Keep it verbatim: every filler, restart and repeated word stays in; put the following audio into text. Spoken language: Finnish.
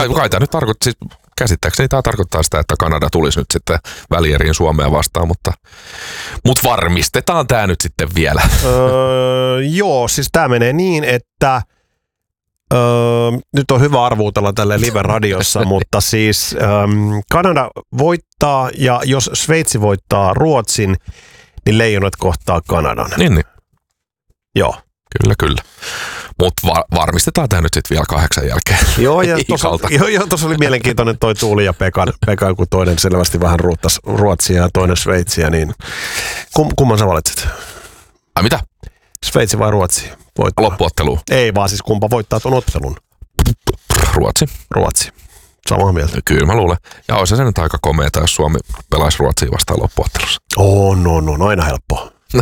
kai, kai tämä nyt tarkoittaa, siis käsittääkseni tämä tarkoittaa sitä, että Kanada tulisi nyt sitten välieriin Suomea vastaan, mutta, mutta varmistetaan tämä nyt sitten vielä. Öö, joo, siis tämä menee niin, että öö, nyt on hyvä arvuutella tälle live-radiossa, mutta siis öö, Kanada voittaa ja jos Sveitsi voittaa Ruotsin, niin Leijonat kohtaa Kanadan. Niin, niin. Joo. Kyllä, kyllä. Mutta va- varmistetaan tämä nyt sitten vielä kahdeksan jälkeen. Joo, ja tuossa jo, jo, oli mielenkiintoinen toi Tuuli ja Pekan, Pekan, kun toinen selvästi vähän ruuttasi Ruotsia ja toinen Sveitsiä, niin kum, kumman sä valitset? Ai mitä? Sveitsi vai Ruotsi voittaa? Loppuottelu. Ei, vaan siis kumpa voittaa tuon ottelun? Ruotsi. Ruotsi. Samaa mieltä. Kyllä mä luulen. Ja olisi se nyt aika komeata, jos Suomi pelaisi Ruotsia vastaan loppuottelussa. Oh, no, no, no, aina helppoa.